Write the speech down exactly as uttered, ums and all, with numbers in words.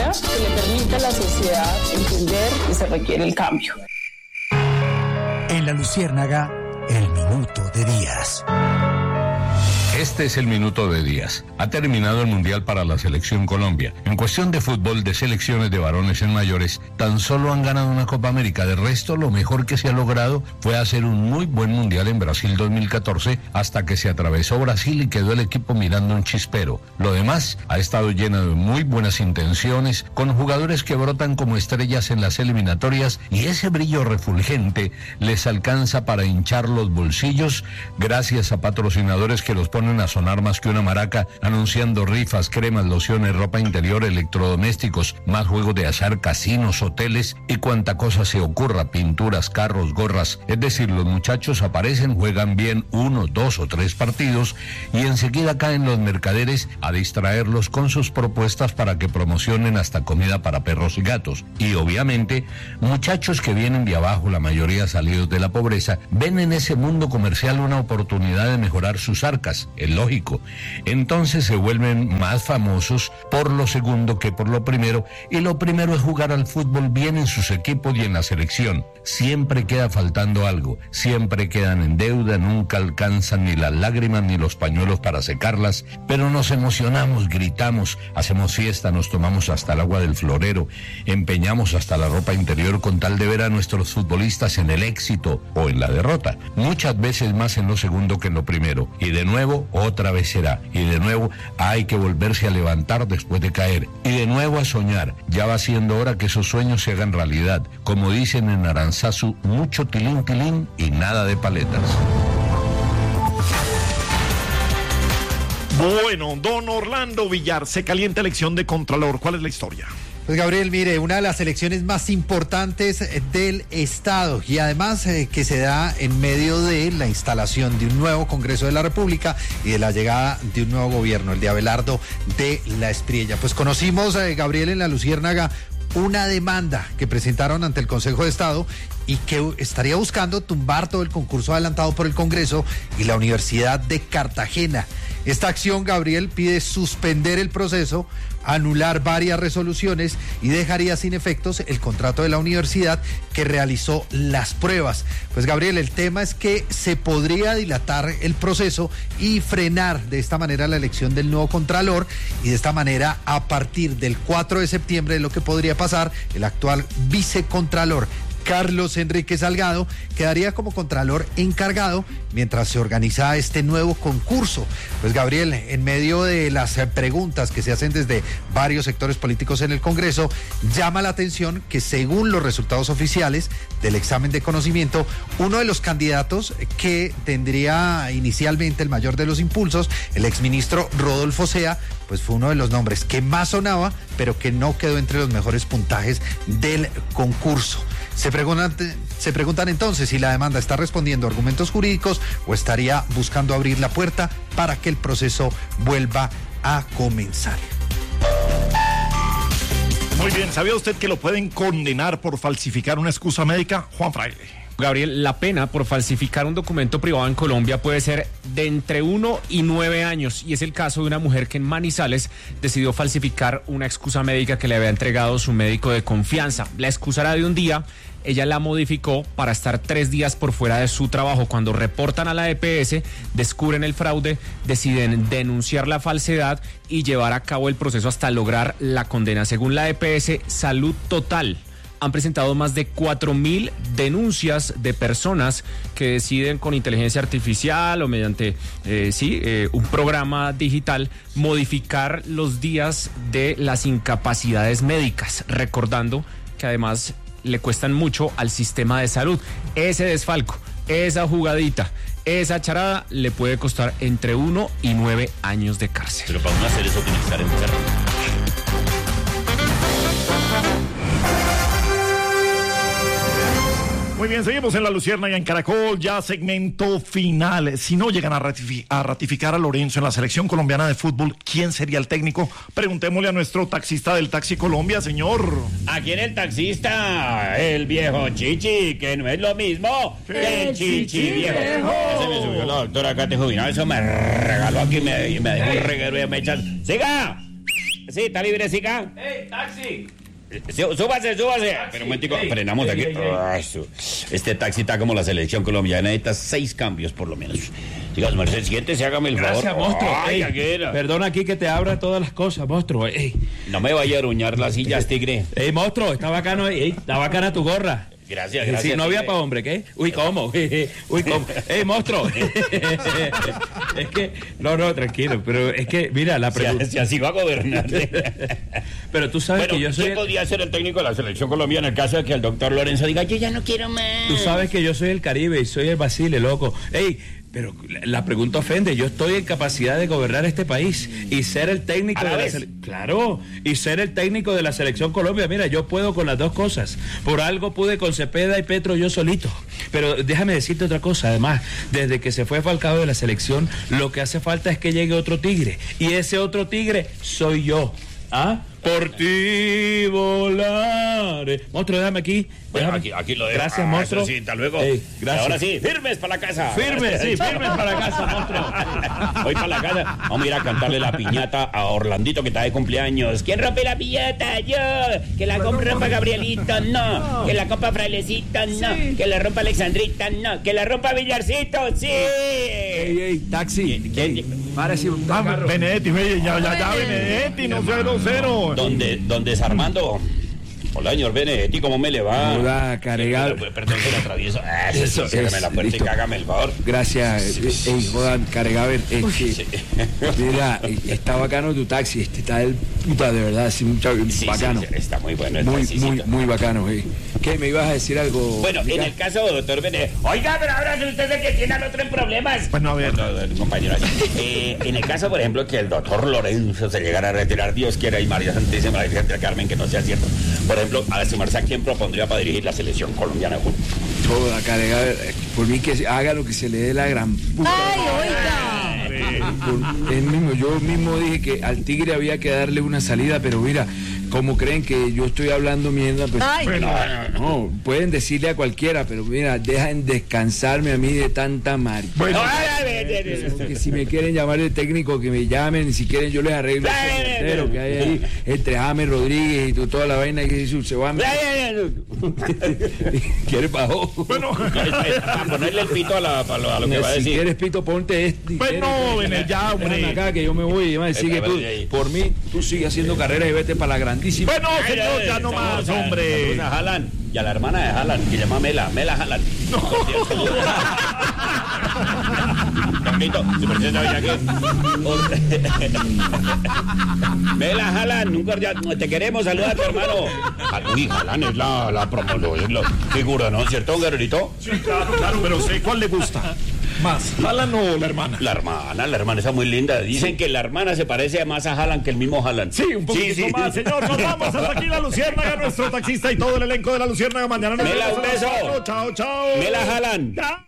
claridad que le permita a la sociedad entender que se requiere el cambio. En La Luciérnaga, el minuto de Díaz. Este es el minuto de Díaz. Ha terminado el Mundial para la Selección Colombia. En cuestión de fútbol de selecciones de varones en mayores, tan solo han ganado una Copa América. De resto, lo mejor que se ha logrado fue hacer un muy buen Mundial en Brasil dos mil catorce, hasta que se atravesó Brasil y quedó el equipo mirando un chispero. Lo demás ha estado lleno de muy buenas intenciones, con jugadores que brotan como estrellas en las eliminatorias, y ese brillo refulgente les alcanza para hinchar los bolsillos gracias a patrocinadores que los ponen a sonar más que una maraca, anunciando rifas, cremas, lociones, ropa interior, electrodomésticos, más juegos de azar, casinos, hoteles y cuanta cosa se ocurra, pinturas, carros, gorras. Es decir, los muchachos aparecen, juegan bien uno, dos o tres partidos y enseguida caen los mercaderes a distraerlos con sus propuestas para que promocionen hasta comida para perros y gatos. Y obviamente, muchachos que vienen de abajo, la mayoría salidos de la pobreza, ven en ese mundo comercial una oportunidad de mejorar sus arcas. Es lógico. Entonces se vuelven más famosos por lo segundo que por lo primero, y lo primero es jugar al fútbol bien en sus equipos y en la selección. Siempre queda faltando algo, siempre quedan en deuda, nunca alcanzan ni las lágrimas ni los pañuelos para secarlas, pero nos emocionamos, gritamos, hacemos fiesta, nos tomamos hasta el agua del florero, empeñamos hasta la ropa interior con tal de ver a nuestros futbolistas en el éxito o en la derrota, muchas veces más en lo segundo que en lo primero, y de nuevo otra vez será, y de nuevo hay que volverse a levantar después de caer, y de nuevo a soñar. Ya va siendo hora que esos sueños se hagan realidad. Como dicen en Aranzazu, mucho tilín tilín y nada de paletas. Bueno, don Orlando Villar, se calienta elección de Contralor. ¿Cuál es la historia? Pues Gabriel, mire, una de las elecciones más importantes del Estado, y además eh, que se da en medio de la instalación de un nuevo Congreso de la República y de la llegada de un nuevo gobierno, el de Abelardo de la Espriella. Pues conocimos, eh, Gabriel, en La Luciérnaga, una demanda que presentaron ante el Consejo de Estado y que estaría buscando tumbar todo el concurso adelantado por el Congreso y la Universidad de Cartagena. Esta acción, Gabriel, pide suspender el proceso, anular varias resoluciones y dejaría sin efectos el contrato de la universidad que realizó las pruebas. Pues Gabriel, el tema es que se podría dilatar el proceso y frenar de esta manera la elección del nuevo Contralor, y de esta manera, a partir del cuatro de septiembre, lo que podría pasar, el actual vicecontralor Carlos Enrique Salgado quedaría como contralor encargado mientras se organiza este nuevo concurso. Pues Gabriel, en medio de las preguntas que se hacen desde varios sectores políticos en el Congreso, llama la atención que, según los resultados oficiales del examen de conocimiento, uno de los candidatos que tendría inicialmente el mayor de los impulsos, el exministro Rodolfo Sea, pues fue uno de los nombres que más sonaba, pero que no quedó entre los mejores puntajes del concurso. Se preguntan, se preguntan entonces si la demanda está respondiendo a argumentos jurídicos o estaría buscando abrir la puerta para que el proceso vuelva a comenzar. Muy bien, ¿sabía usted que lo pueden condenar por falsificar una excusa médica? Juan Fraile. Gabriel, la pena por falsificar un documento privado en Colombia puede ser de entre uno y nueve años, y es el caso de una mujer que en Manizales decidió falsificar una excusa médica que le había entregado su médico de confianza. La excusa era de un día, ella la modificó para estar tres días por fuera de su trabajo. Cuando reportan a la E P S, descubren el fraude, deciden denunciar la falsedad y llevar a cabo el proceso hasta lograr la condena. Según la E P S Salud Total, han presentado más de cuatro mil denuncias de personas que deciden con inteligencia artificial o mediante eh, sí, eh, un programa digital modificar los días de las incapacidades médicas, recordando que además le cuestan mucho al sistema de salud. Ese desfalco, esa jugadita, esa charada le puede costar entre uno y nueve años de cárcel. Pero para uno hacer eso tiene que estar enfermo. Muy bien, seguimos en La Luciérnaga en Caracol, ya segmento final. Si no llegan a, ratifi- a ratificar a Lorenzo en la selección colombiana de fútbol, ¿quién sería el técnico? Preguntémosle a nuestro taxista del Taxi Colombia, señor. Aquí en el taxista, el viejo Chichi, que no es lo mismo que el Chichi viejo. Se me subió la doctora acá, te jubilado, eso me regaló aquí, me, me dejó un reguero y me echan. ¡Siga! Sí, está libre, siga. ¡Ey, taxi! Súbase, súbase. Pero un momentico, ey, frenamos ey, aquí. ey, ey. Ay, su- Este taxi está como la selección colombiana, necesita seis cambios por lo menos. Digas, Mercedes, siéntese, hágame el favor. Gracias, monstruo. Ay, Ey, Aguera. perdona aquí que te abra todas las cosas, monstruo. Ey, No me vaya a aruñar las sillas, tigre. ey, monstruo, está bacano, ey, está bacana tu gorra. Gracias, Sí, gracias. no había tigre. para hombre, ¿qué? Uy, ¿cómo? Uy, ¿cómo? ¡Ey, monstruo! Es que, no, no, tranquilo, pero es que, mira, la Si, pregunta... si así va a gobernar. Pero tú sabes Bueno, que yo soy... ¿quién podría ser el técnico de la selección colombiana en el caso de que el doctor Lorenzo diga, yo ya no quiero más? Tú sabes que yo soy el Caribe y soy el Basile, loco. Ey, pero la- la pregunta ofende. Yo estoy en capacidad de gobernar este país y ser el técnico ¿A la de la vez? selección. Claro, y ser el técnico de la selección Colombia. Mira, yo puedo con las dos cosas. Por algo pude con Cepeda y Petro yo solito. Pero déjame decirte otra cosa. Además, desde que se fue Falcao de la selección, lo que hace falta es que llegue otro tigre. Y ese otro tigre soy yo. ¿Ah? Por ti volaré. Monstruo, déjame aquí. Bueno, Déjame. aquí, aquí lo dejo. Gracias, Ah, monstruo. eso sí, hasta luego. Ey, gracias. Ahora sí, firmes para la casa. Firme, sí, firmes para casa, monstruo. Voy para la casa. Vamos a ir a cantarle la piñata a Orlandito que está de cumpleaños. ¿Quién rompe la piñata? Yo. Que la rompa Gabrielito, no. Que la rompa Frailecito, no. Que la rompa Alexandrita, no. Que la rompa Villarcito, sí. Ey, ey, taxi. ¿Quién? Párese un Ah, carro. Benedetti, ve, ya, ya, ya, Benedetti, no cero, cero. ¿Dónde, dónde es Armando? Hola, señor Benedetti, ¿cómo me le va? Hola, Caregal. Eh, Perdón, se lo atravieso. Ah, sí, Eso sí, ciérreme es, la puerta listo. y cágame el favor. Gracias. Eh, Ey, jodan, Caregaber. Eh, que- Sí. Mira, eh, está bacano tu taxi. Este está del puta, de verdad. Sí, mucha, Sí, bacano. sí, sí, está muy bueno el Muy, taxicito. muy, muy bacano. Eh. ¿Qué? ¿Me ibas a decir algo? Bueno, en Mica? el caso, doctor Benedetti. Oiga, pero ahora es usted el que tiene al otro en problemas. Bueno, a ver. No, no, no, compañero. Eh, en el caso, por ejemplo, que el doctor Lorenzo se llegara a retirar, Dios quiera, y María Santísima, la Virgen del Carmen, que no sea cierto. Por ejemplo, a sumarse a quién propondría para dirigir la selección colombiana de fútbol. Joda, Caregaber. eh, Por mí que haga lo que se le dé la gran puta. ¡Ay, oiga! Por- él mismo, yo mismo dije que al Tigre había que darle una salida, pero mira, como creen que yo estoy hablando mierda, pues Ay. no, pueden decirle a cualquiera, pero mira, dejen descansarme a mí de tanta mar. Bueno, Que si me quieren llamar de técnico, que me llamen, y si quieren yo les arreglo ese portero que hay ahí entre James Rodríguez y tú, toda la vaina que se va a... ¿Quieres bajo? bueno, Para ponerle el pito a, la, a lo, a lo que va a Si decir. quieres, Pito, ponte este. bueno, Benet, ya, Déjame hombre. acá que yo me voy y me sigue tú. Por mí, tú sigue haciendo carreras y vete para la grandísima. Bueno, señor, ya no más, hombre. A Haaland y a la hermana de Haaland, que se llama Mela, Mela Haaland. Carlito, si por cierto, sabía que... Mela Haaland, un cordial, te queremos, saluda a tu hermano. Ah, Uy, Haaland es la, la promo, es la figura, ¿no? ¿Cierto, Guerrerito? Sí, claro, claro, pero sé cuál le gusta más, Haaland o la hermana. La hermana, la hermana está muy linda. Dicen que la hermana se parece más a Haaland que el mismo Haaland. Sí, un poquito más, señor. Nos vamos hasta aquí la Luciérnaga, nuestro taxista y todo el elenco de la Luciérnaga. Mañana nos Mela, vemos un a las beso. cuatro. Chao, chao. Mela Haaland. Ya.